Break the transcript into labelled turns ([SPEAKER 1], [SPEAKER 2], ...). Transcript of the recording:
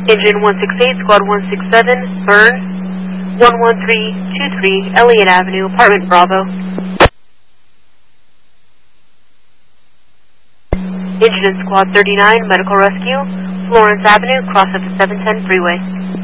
[SPEAKER 1] Engine 168, Squad 167, burn 11323 Elliott Avenue, Apartment Bravo. Engine in Squad 39, Medical Rescue, Florence Avenue, cross of the 710 freeway.